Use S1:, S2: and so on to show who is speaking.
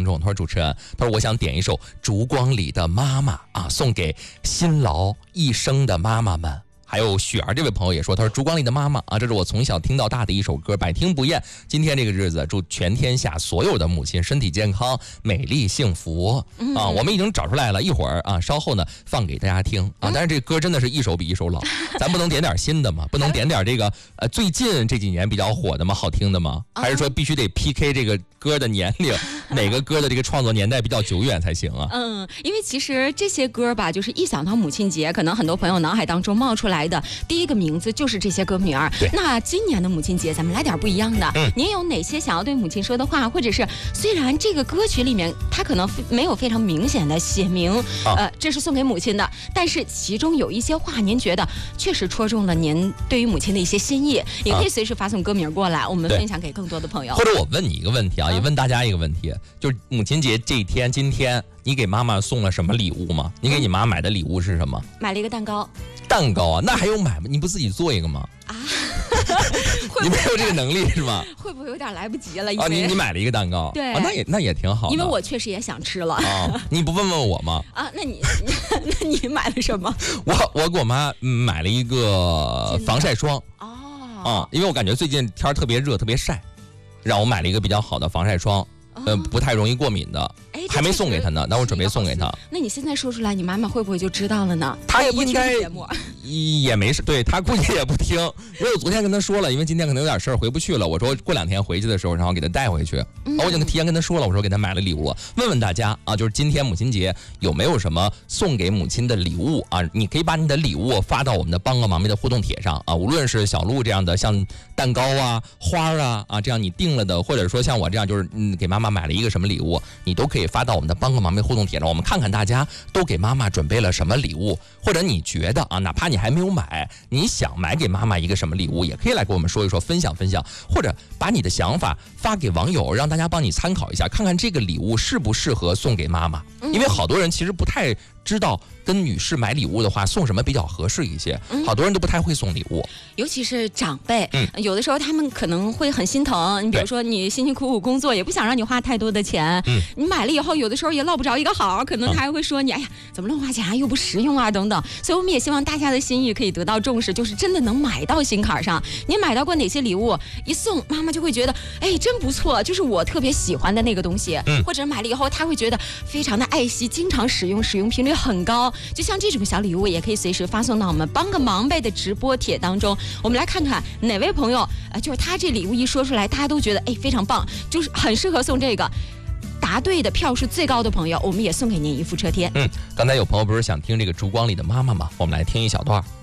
S1: 听众，他说主持人，他说我想点一首《烛光里的妈妈》啊，送给辛劳一生的妈妈们。还有雪儿这位朋友也说，他说《烛光里的妈妈》啊，这是我从小听到大的一首歌，百听不厌。今天这个日子，祝全天下所有的母亲身体健康、美丽幸福啊！我们已经找出来了，一会儿啊，稍后呢放给大家听啊。但是这歌真的是一首比一首老，咱不能点点新的吗？不能点点这个最近这几年比较火的吗？好听的吗？还是说必须得 PK 这个歌的年龄，哪个歌的这个创作年代比较久远才行啊？
S2: 因为其实这些歌吧，就是一想到母亲节，可能很多朋友脑海当中冒出来的第一个名字就是这些歌名儿。那今年的母亲节，咱们来点不一样的。您有哪些想要对母亲说的话，或者是虽然这个歌曲里面它可能没有非常明显的写明，这是送给母亲的，但是其中有一些话，您觉得确实戳中了您对于母亲的一些心意，也可以随时发送歌名过来，我们分享给更多的朋友。
S1: 或者我问你一个问题啊，也问大家一个问题，就是母亲节这一天，今天你给妈妈送了什么礼物吗？你给你妈买的礼物是什么？
S2: 买了一个蛋糕。
S1: 蛋糕啊，那还用买吗？你不自己做一个吗？啊，你没有这个能力是吗？
S2: 会不会有点来不及了？
S1: 啊，你买了一个蛋糕，
S2: 对，
S1: 那也挺好的。
S2: 因为我确实也想吃了
S1: 啊，你不问问我吗？
S2: 啊，那你买了什么？
S1: 我给我妈买了一个防晒霜。哦，因为我感觉最近天特别热，特别晒，让我买了一个比较好的防晒霜。不太容易过敏的，还没送给他呢，那我准备送给他。
S2: 那你现在说出来，你妈妈会不会就知道了呢？
S1: 她也应该也没事，对，她估计也不听。因为我昨天跟她说了，因为今天可能有点事儿回不去了，我说过2天回去的时候，然后给她带回去。我已经提前跟她说了，我说给她买了礼物。问问大家啊，就是今天母亲节有没有什么送给母亲的礼物啊？你可以把你的礼物发到我们的帮个忙的互动帖上啊，无论是小鹿这样的，像蛋糕啊、花啊这样你定了的，或者说像我这样就是给妈妈买了一个什么礼物，你都可以发到我们的帮个忙互动帖上，我们看看大家都给妈妈准备了什么礼物，或者你觉得啊，哪怕你还没有买，你想买给妈妈一个什么礼物，也可以来跟我们说一说，分享分享，或者把你的想法发给网友，让大家帮你参考一下，看看这个礼物适不适合送给妈妈。因为好多人其实不太知道跟女士买礼物的话送什么比较合适一些，好多人都不太会送礼物，
S2: 尤其是长辈，有的时候他们可能会很心疼。你比如说你辛辛苦苦工作，也不想让你花太多的钱，你买了以后有的时候也落不着一个好，可能他还会说你哎呀怎么乱花钱啊，又不实用啊等等。所以我们也希望大家的心意可以得到重视，就是真的能买到心坎上。你买到过哪些礼物一送妈妈就会觉得哎真不错，就是我特别喜欢的那个东西，或者买了以后他会觉得非常的爱惜，经常使用，使用频率很高。就像这种小礼物也可以随时发送到我们帮个忙呗的直播帖当中。我们来看看哪位朋友就是他这礼物一说出来大家都觉得哎非常棒，就是很适合送这个。答对的票数最高的朋友，我们也送给您一副车贴。
S1: 刚才有朋友不是想听这个烛光里的妈妈吗？我们来听一小段。